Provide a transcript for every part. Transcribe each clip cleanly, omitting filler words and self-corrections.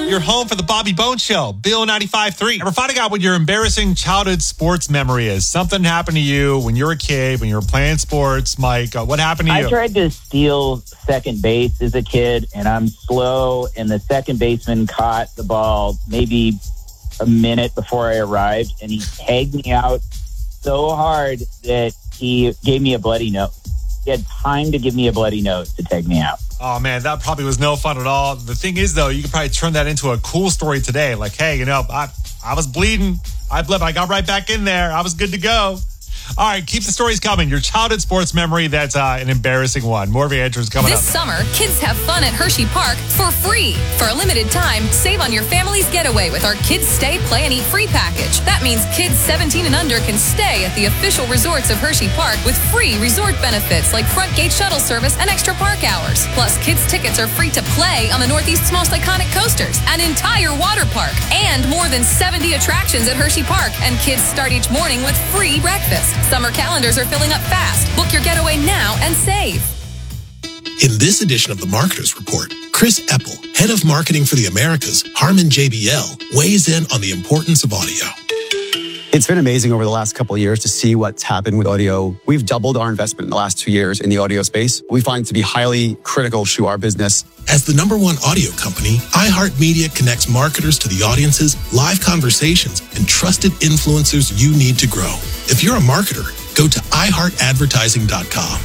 You're home for the Bobby Bones Show, Bill 95.3. And we're finding out what your embarrassing childhood sports memory is. Something happened to you when you were a kid, when you were playing sports. Mike, what happened to you? I tried to steal second base as a kid, and I'm slow, and the second baseman caught the ball maybe a minute before I arrived, and he tagged me out so hard that he gave me a bloody nose. He had time to give me a bloody nose to tag me out. Oh, man, that probably was no fun at all. The thing is, though, you could probably turn that into a cool story today. Like, hey, I was bleeding. I bled, but I got right back in there. I was good to go. All right, keep the stories coming. Your childhood sports memory, that's an embarrassing one. More of your answers coming up. This summer, kids have fun at Hershey Park for free. For a limited time, save on your family's getaway with our Kids Stay, Play, and Eat free package. That means kids 17 and under can stay at the official resorts of Hershey Park with free resort benefits like front gate shuttle service and extra park hours. Plus, kids' tickets are free to play on the Northeast's most iconic coasters, an entire water park, and more than 70 attractions at Hershey Park. And kids start each morning with free breakfast. Summer calendars are filling up fast. Book your getaway now and save. In this edition of the Marketers Report, Chris Eppel, head of marketing for the Americas, Harman JBL, weighs in on the importance of audio. It's been amazing over the last couple of years to see what's happened with audio. We've doubled our investment in the last 2 years in the audio space. We find it to be highly critical to our business. As the #1 audio company, iHeartMedia connects marketers to the audiences, live conversations, and trusted influencers you need to grow. If you're a marketer, go to iHeartAdvertising.com.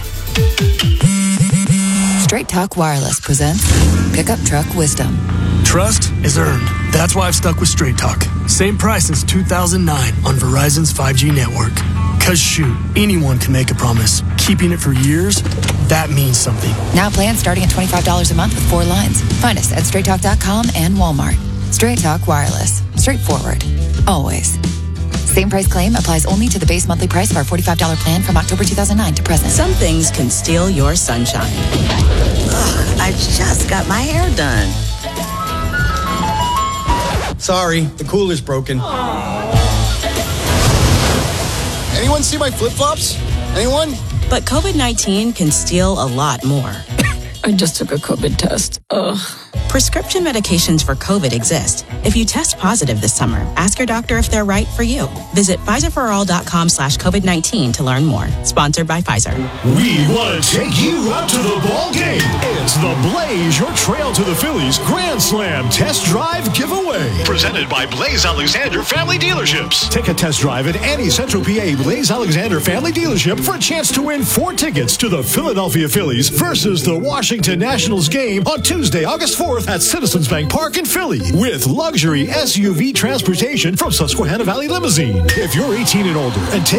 Straight Talk Wireless presents Pickup Truck Wisdom. Trust is earned. That's why I've stuck with Straight Talk. Same price since 2009 on Verizon's 5G network. Cause shoot, anyone can make a promise. Keeping it for years, that means something. Now plans starting at $25 a month with 4 lines. Find us at StraightTalk.com and Walmart. Straight Talk Wireless. Straightforward. Always. Same price claim applies only to the base monthly price of our $45 plan from October 2009 to present. Some things can steal your sunshine. Ugh, I just got my hair done. Sorry, the cooler's broken. Anyone see my flip-flops? Anyone? But COVID-19 can steal a lot more. I just took a COVID test. Ugh. Prescription medications for COVID exist. If you test positive this summer, ask your doctor if they're right for you. Visit PfizerForAll.com/COVID-19 to learn more. Sponsored by Pfizer. We want to take you out to the ball game. It's the Blaze Your Trail to the Phillies Grand Slam Test Drive Giveaway. Presented by Blaze Alexander Family Dealerships. Take a test drive at any Central PA Blaze Alexander Family Dealership for a chance to win 4 tickets to the Philadelphia Phillies versus the Washington Nationals game on Tuesday, August 4th at Citizens Bank Park in Philly with luxury SUV transportation from Susquehanna Valley Limousine. If you're 18 and older and take